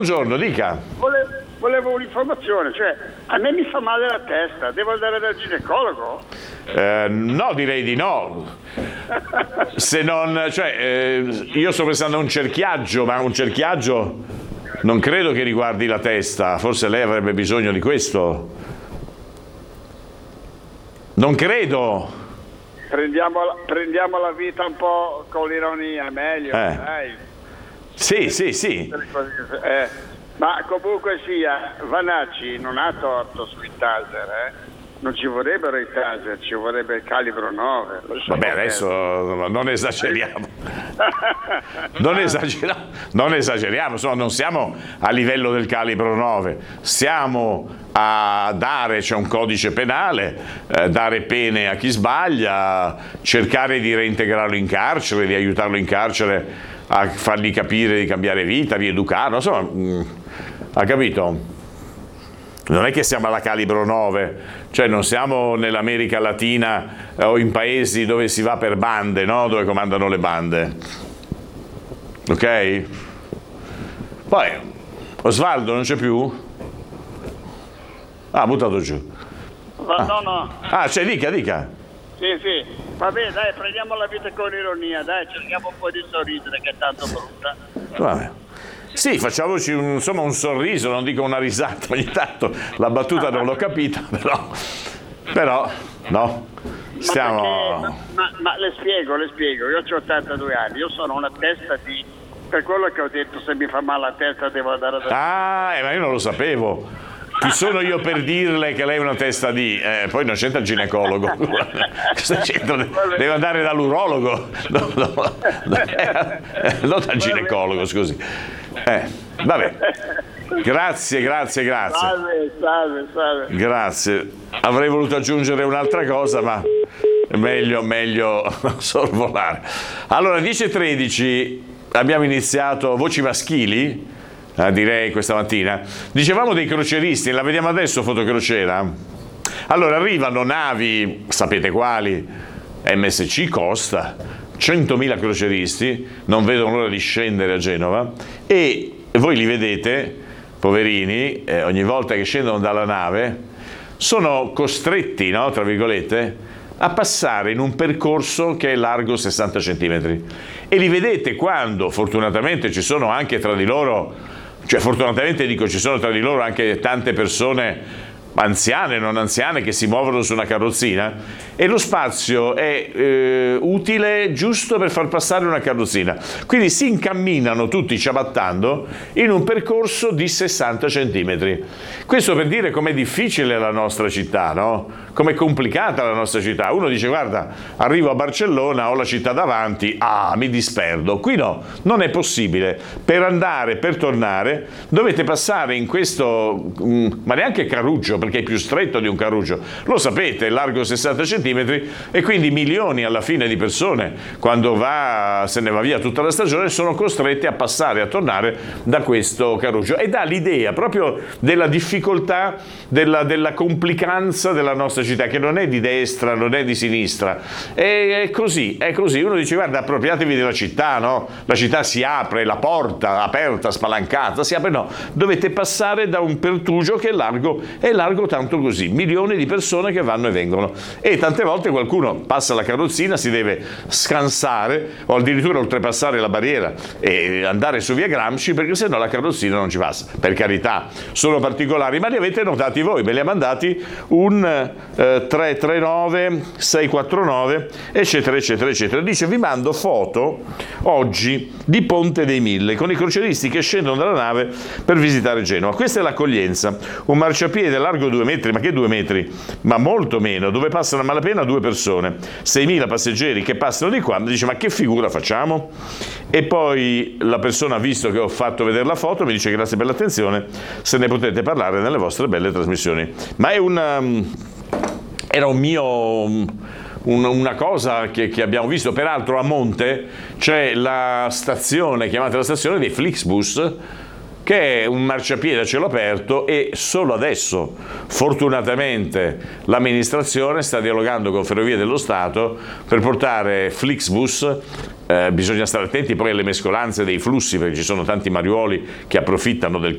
Buongiorno, dica. Volevo un'informazione, cioè a me mi fa male la testa, devo andare dal ginecologo? No, direi di no. Se non, io sto pensando a un cerchiaggio, ma un cerchiaggio non credo che riguardi la testa, forse lei avrebbe bisogno di questo. Non credo. Prendiamo la vita un po' con l'ironia, meglio, dai. Sì. Ma comunque sia, Vanacci non ha torto sui taser, Non ci vorrebbero i taser, ci vorrebbe il calibro 9. Vabbè, adesso non esageriamo. Non esageriamo, insomma, non siamo a livello del calibro 9. Siamo a dare, c'è un codice penale, dare pene a chi sbaglia, cercare di reintegrarlo in carcere, di aiutarlo in carcere a fargli capire di cambiare vita, rieducarlo, insomma, ha capito? Non è che siamo alla calibro 9, cioè non siamo nell'America Latina o in paesi dove si va per bande, no? Dove comandano le bande. Ok? Poi, Osvaldo non c'è più? Ah, buttato giù. No. Ah, dica. Sì. Vabbè, dai, prendiamo la vita con ironia, dai, cerchiamo un po' di sorridere, che è tanto brutta. Vabbè. Sì, facciamoci un sorriso, non dico una risata ogni tanto, la battuta non l'ho capita, però no, stiamo... Ma le spiego, io ho 82 anni, io sono una testa di... Per quello che ho detto, se mi fa male la testa devo andare da... ma io non lo sapevo. Chi sono io per dirle che lei è una testa di... poi non c'entra il ginecologo. Cosa c'entra? Deve andare dall'urologo. No, non dal ginecologo, scusi. Vabbè. Grazie. Salve. Grazie. Avrei voluto aggiungere un'altra cosa, ma è meglio sorvolare. Allora, 10:13 abbiamo iniziato Voci Maschili. Direi questa mattina. Dicevamo dei croceristi, la vediamo adesso fotocrociera? Allora arrivano navi, sapete quali? MSC Costa, 100.000 croceristi, non vedono l'ora di scendere a Genova e voi li vedete, poverini, ogni volta che scendono dalla nave sono costretti, no, tra virgolette, a passare in un percorso che è largo 60 cm e li vedete quando fortunatamente ci sono anche tra di loro, cioè fortunatamente dico ci sono tra di loro anche tante persone anziane, non anziane, che si muovono su una carrozzina e lo spazio è utile giusto per far passare una carrozzina, quindi si incamminano tutti ciabattando in un percorso di 60 centimetri. Questo per dire com'è difficile la nostra città, no? Com'è complicata la nostra città. Uno dice guarda, arrivo a Barcellona, ho la città davanti, mi disperdo. Qui no, non è possibile. Per tornare dovete passare in questo, ma neanche carruggio, perché è più stretto di un carruggio, lo sapete, è largo 60 centimetri e quindi milioni alla fine di persone quando se ne va via tutta la stagione sono costretti a passare, a tornare da questo carruggio e dà l'idea proprio della difficoltà, della complicanza della nostra città, che non è di destra, non è di sinistra, è così, uno dice guarda, appropriatevi della città, no? La città si apre, la porta aperta, spalancata, si apre, no, dovete passare da un pertugio che è largo tanto così, milioni di persone che vanno e vengono e tante volte qualcuno passa la carrozzina, si deve scansare o addirittura oltrepassare la barriera e andare su via Gramsci perché sennò la carrozzina non ci passa. Per carità, sono particolari, ma li avete notati voi, me li ha mandati un 339 649 eccetera. Dice vi mando foto oggi di Ponte dei Mille con i croceristi che scendono dalla nave per visitare Genova. Questa è l'accoglienza, un marciapiede largo 2 metri, ma che 2 metri? Ma molto meno, dove passano a malapena 2 persone, 6.000 passeggeri che passano di qua, mi dice ma che figura facciamo? E poi la persona, visto che ho fatto vedere la foto, mi dice grazie per l'attenzione, se ne potete parlare nelle vostre belle trasmissioni. Ma era una cosa che abbiamo visto. Peraltro a monte c'è la stazione, chiamata la stazione dei Flixbus, che è un marciapiede a cielo aperto e solo adesso, fortunatamente, l'amministrazione sta dialogando con Ferrovie dello Stato per portare Flixbus. Bisogna stare attenti poi alle mescolanze dei flussi, perché ci sono tanti mariuoli che approfittano del